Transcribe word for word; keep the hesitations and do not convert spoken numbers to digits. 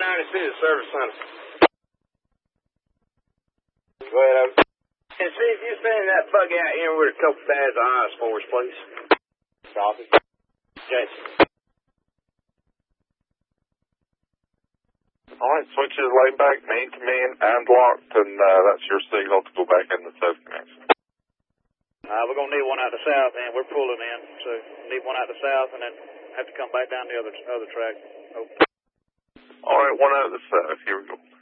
ninety-six Service Center. Go ahead, over. And see if you send that buggy out here with a couple bags of ice for us, please. Copy. Jason. All right, switches laid back, main command and locked, and uh, that's your signal to go back in the south connection. Uh, we're going to need one out the south, and we're pulling in, so need one out the south, and then have to come back down the other other track. Oh. All right, one out of the south. Here we go.